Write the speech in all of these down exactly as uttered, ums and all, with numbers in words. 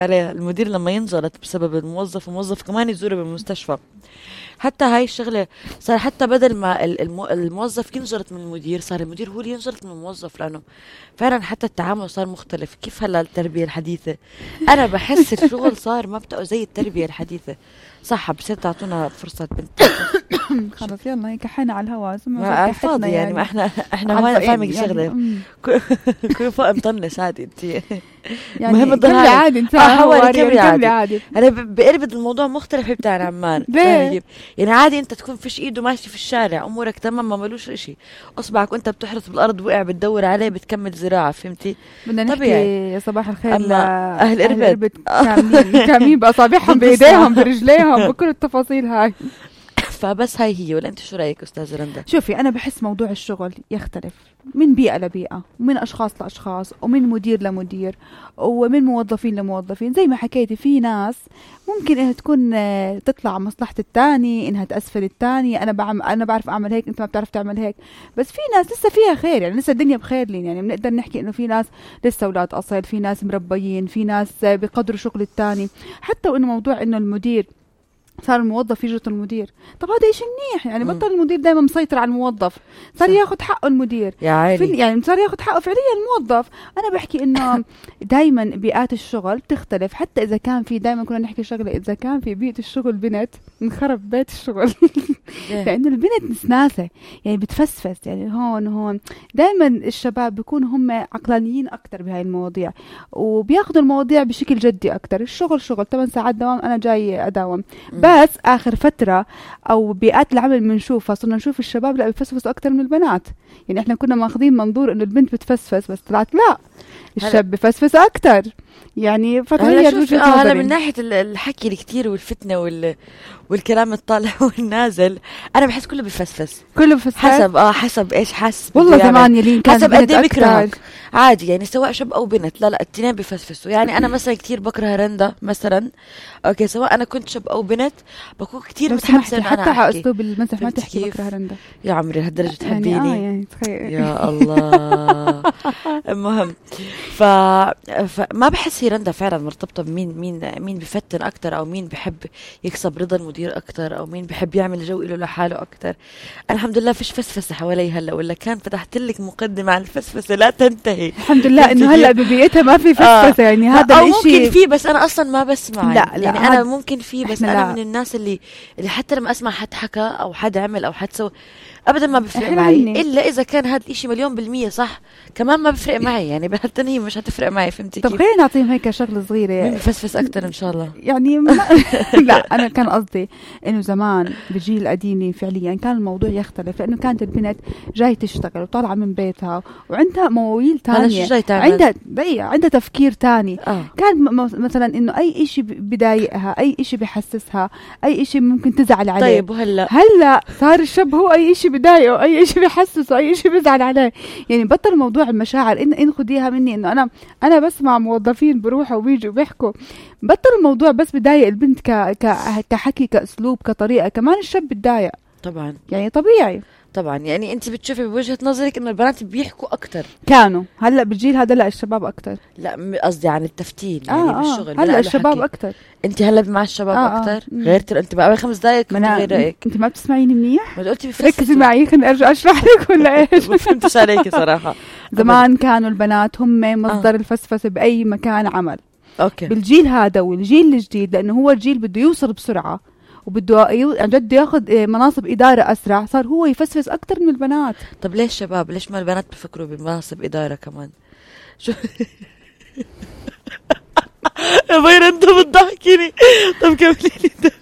عليها المدير لما ينجلط بسبب الموظف، وموظف كمان يزوره بالمستشفى. حتى هاي الشغلة صار، حتى بدل ما المو... الموظف ينجلط من المدير، صار المدير هو اللي ينجلط من الموظف، لأنه فعلا حتى التعامل صار مختلف. كيف هلا التربية الحديثة؟ أنا بحس الشغل صار مبدأه زي التربية الحديثة. صح، بصير تعطونا فرصة بنت. خلص يلا كحينا على الهواء ما فاضي يعني, يعني ما احنا احنا ما فاهمك شغله كيف فوق مطنش عادي انت يعني مهم تضل عادي انت حواري عادي, عادي. انا بقربت الموضوع مختلف بتاع عمان يعني عادي انت تكون فيش ايده ماشي في الشارع امورك تمام ما ملوش اشي، اصبعك وانت بتحرث بالارض وقع بتدور عليه بتكمل زراعه، فهمتي؟ بدنا نحكي يا صباح الخير اهل اربد كاملين كاملين باصابعهم بايديهم برجليهم بكل التفاصيل هاي. فبس هاي هي. ولا انت شو رايك استاذه رندا؟ شوفي انا بحس موضوع الشغل يختلف من بيئه لبيئه، ومن اشخاص لاشخاص، ومن مدير لمدير، ومن موظفين لموظفين. زي ما حكيتي في ناس ممكن انها تكون تطلع مصلحه الثاني، انها تاسفل الثاني، انا بعمل انا بعرف اعمل هيك انت ما بتعرف تعمل هيك. بس في ناس لسه فيها خير، يعني لسه الدنيا بخير لين، يعني بنقدر نحكي انه في ناس لسه اولاد اصل، في ناس مربيين، في ناس بقدروا شغل الثاني. حتى وانه موضوع انه المدير صار الموظف يجرة المدير، طب هذا شيء منيح يعني. بطل المدير دائما مسيطر على الموظف، صار ياخذ حقه المدير يا عيني. يعني صار ياخذ حقه فعليا الموظف. انا بحكي انه دائما بيئات الشغل بتختلف. حتى اذا كان في، دائما كنا نحكي شغله، اذا كان في بيئه الشغل بنت انخرب بيت الشغل لانه البنت نسناسه يعني بتفسفس، يعني هون هون. دائما الشباب بيكونوا هم عقلانيين اكثر بهاي المواضيع، وبياخذوا المواضيع بشكل جدي اكثر. الشغل شغل ثمان ساعات دوام، انا جاي اداوم. بس آخر فترة أو بيئات العمل بنشوفها صرنا نشوف الشباب لا بيفسفسوا أكتر من البنات. يعني إحنا كنا ماخذين منظور إنه البنت بتفسفس، بس طلعت لا، الشاب بيفسفس أكتر. يعني فتغير وجهة نظري. هلا من ناحية الحكي الكتير والفتنة وال والكلام الطالع والنازل، أنا بحس كله بفسفس، كله بفسفس حسب اه حسب إيش حاسس. والله زمان يلين كان حسب قد إيه بكرهك عادي، يعني سواء شاب أو بنت. لا لا التنين بفسفسوا. يعني أنا مثلا كتير بكره رندا مثلا، أوكي، سواء أنا كنت شاب أو بنت بكون كتير متحمسة إنه أنا أحكي. حتى على أسلوب المسح ما تحكي بكره رندا يا عمري لهالدرجة تحبيني يعني, آه يعني تخيل. يا الله. المهم ف... فما بحس هي رندا فعلا مرتبطة بمين مين مين بفتن أكتر، أو مين بحب يكسب رضا المدير أكتر، أو مين بحب يعمل جو له لحاله أكتر. الحمد لله فيش فسفسة حوالي هلا، ولا كان فتحت لك مقدمة عن الفسفسة لا تنتهي. الحمد لله إنه هلا ببيئتها ما في فسفسة. آه. يعني هذا أو ممكن في، بس أنا أصلا ما بسمع. لا لا يعني أنا ممكن في، بس أنا لا. من الناس اللي اللي حتى لما أسمع حد حكى أو حد عمل أو حد سوى ابدا ما بفرق معي، الا اذا كان هذا الاشي مليون بالمية صح، كمان ما بفرق معي. يعني بهالتنهي مش هتفرق معي، فهمتي كيف؟ طب خلينا نعطيهم هيك شغله صغيره بفسفس اكتر ان شاء الله. يعني ما لا انا كان قصدي انه زمان بالجيل القديم فعليا كان الموضوع يختلف، لانه كانت البنت جاي تشتغل وطالعه من بيتها وعندها مواويل ثانيه، عندها ضيق، عندها تفكير ثاني. آه. كان مثلا انه اي شيء بضايقها، اي شيء بحسسها، اي شيء ممكن تزعل عليه. طيب وهلا هلا صار الشاب هو اي شيء بضايقه، اي شيء بحسسه، اي شيء بزعل عليه. يعني بطل موضوع المشاعر. ان ان خديها مني انه انا انا بسمع موظفين بروحوا وبيجوا بيحكوا، بطل الموضوع بس بضايق البنت ك ك كحكي، كاسلوب، كطريقه. كمان الشاب بتضايق طبعا، يعني طبيعي طبعا. يعني انت بتشوفي بوجهة نظرك انه البنات بيحكوا اكتر كانوا، هلا بالجيل هذا لا الشباب اكتر. لا قصدي عن التفتين يعني آه بالشغل. هلا الشباب حكي. اكتر. انت هلا مع الشباب آه اكتر. آه. غير انت بقى خمس دقائق كنت غير رايك. انت ما بتسمعيني منيح؟ ما قلتي ركزي معي خليني ارجع اشرح لك ولا ايش؟ ما فهمتش عليكي صراحه. زمان كانوا البنات هم مصدر آه. الفسفسه باي مكان عمل. اوكي. بالجيل هذا والجيل الجديد، لانه هو الجيل بده يوصل بسرعه وبده عن جد ياخذ مناصب إدارة أسرع، صار هو يفسفس أكتر من البنات. طب ليش شباب، ليش ما البنات بفكروا بمناصب إدارة كمان؟ شو يا بير انت بتضحكيني. طب كملي لي.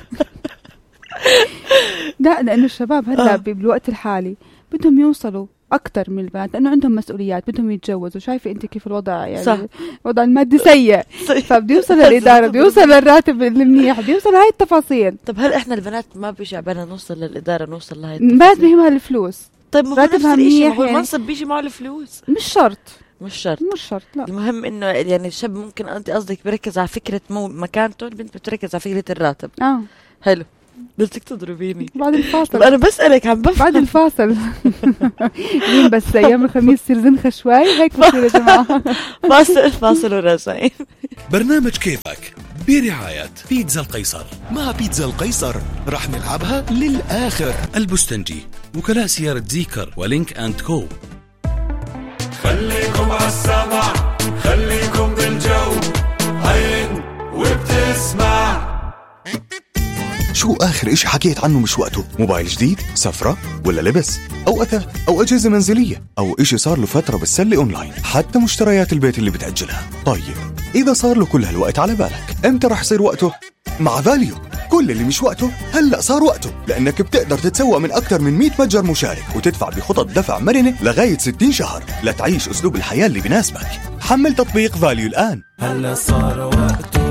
لا لأنه الشباب هلا بالوقت الحالي بدهم يوصلوا أكتر من البنات، لأنه عندهم مسؤوليات، بدهم يتجوزوا. شايفة أنت كيف الوضع يعني؟ صح. الوضع المادي سيء، فبده يوصل للإدارة، بده يوصل للراتب المنيح، بده يوصل هاي التفاصيل. طب هل إحنا البنات ما بيجي عبالنا نوصل للإدارة، نوصل لهاي التفاصيل؟ ما بيهمها الفلوس. طيب راتبها منيح، هو المنصب بيجي معه الفلوس؟ مش شرط، مش شرط، مش شرط. لا. المهم إنه يعني الشاب ممكن أنت قصدك بركز على فكرة مو مكانته، البنت بتركز على فكرة الراتب. آه. حلو. بدك تضربيني بعد الفاصل. أنا بسألك عم بفهم. بعد الفاصل. مين بس أيام الخميس تصير زنخة شوي هيك بصير يا جماعة. فاصل فاصل وراجعين. برنامج كيفك برعاية بيتزا القيصر. مع بيتزا القيصر رح نلعبها للآخر. البستنجي، وكلاء سيارة زيكر ولينك أند كو. خليكم عالسمع، خليكم بالجو، عين وبتسمع. شو آخر إشي حكيت عنه مش وقته؟ موبايل جديد؟ سفرة؟ ولا لبس؟ أو أثاث؟ أو أجهزة منزلية؟ أو إشي صار له فترة بالسلة أونلاين؟ حتى مشتريات البيت اللي بتأجلها. طيب إذا صار له كل هالوقت على بالك، إمتى رح يصير وقته؟ مع فاليو. كل اللي مش وقته هلأ صار وقته، لأنك بتقدر تتسوق من أكثر من مية متجر مشارك وتدفع بخطط دفع مرنة لغاية ستين شهر لتعيش أسلوب الحياة اللي بناسبك. حمل تطبيق فاليو الآن. هلأ صار وقته.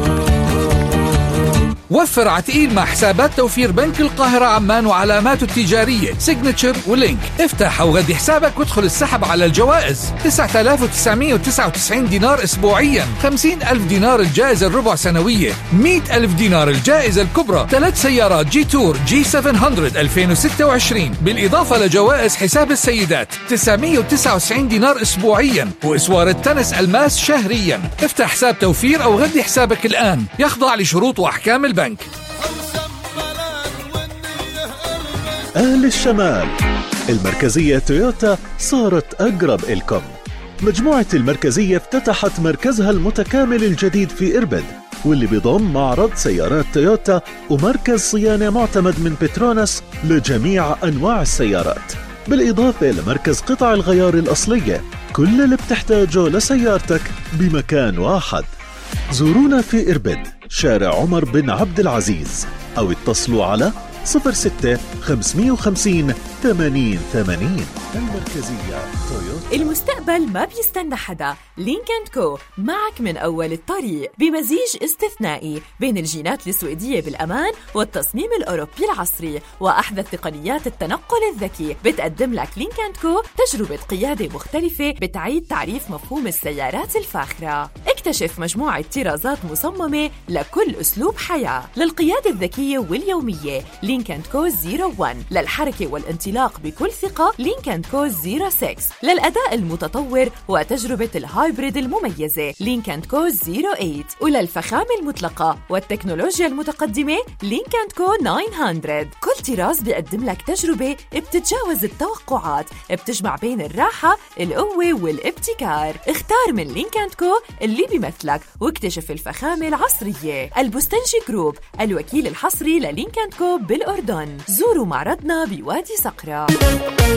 وفر عتقيل مع حسابات توفير بنك القاهرة عمان وعلاماته التجارية سيجنتشر ولينك. افتح أو غدي حسابك وادخل السحب على الجوائز. تسعة آلاف وتسعمية وتسعة وتسعين دينار أسبوعيا، خمسين ألف دينار الجائزة الربع سنوية، مئة ألف دينار الجائزة الكبرى، ثلاث سيارات جي تور جي سبعمية ألفين وستة وعشرين، بالإضافة لجوائز حساب السيدات تسعمية وتسعة وتسعين دينار أسبوعيا، وإسوار التنس ألماس شهريا. افتح حساب توفير أو غدي حسابك الآن، يخضع لشروط وأحكام البنك. أهل الشمال، المركزية تويوتا صارت أقرب إلكم. مجموعة المركزية افتتحت مركزها المتكامل الجديد في إربد، واللي بيضم معرض سيارات تويوتا ومركز صيانة معتمد من بتروناس لجميع أنواع السيارات، بالإضافة لمركز قطع الغيار الأصلية. كل اللي بتحتاجه لسيارتك بمكان واحد. زورونا في إربد، شارع عمر بن عبد العزيز، أو اتصلوا على صفر ستة خمسمية وخمسين ثمانين ثمانين. المركزية تويوتا. المستقبل ما بيستنى حدا. لينك أند كو معك من أول الطريق بمزيج استثنائي بين الجينات السويدية بالأمان والتصميم الأوروبي العصري وأحدث تقنيات التنقل الذكي. بتقدم لك لينك أند كو تجربة قيادة مختلفة بتعيد تعريف مفهوم السيارات الفاخرة. اكتشف مجموعة طرازات مصممة لكل أسلوب حياة. للقيادة الذكية واليومية لينك أند كو صفر واحد، للحركة والانطلاق بكل ثقة لينك أند كو صفر ستة، للأداء المتطور وتجربة الهايبريد المميزة لينك أند كو صفر ثمانية، وللفخامة المطلقة والتكنولوجيا المتقدمة لينك أند كو تسعمية. كل طراز بيقدم لك تجربة بتتجاوز التوقعات، بتجمع بين الراحة، القوة والابتكار. اختار من لينك أند كو اللي بيمثلك واكتشف الفخامة العصرية. البستنجي جروب، الوكيل الحصري للينك أند كو بالأردن. زوروا معرضنا بوادي صقرة.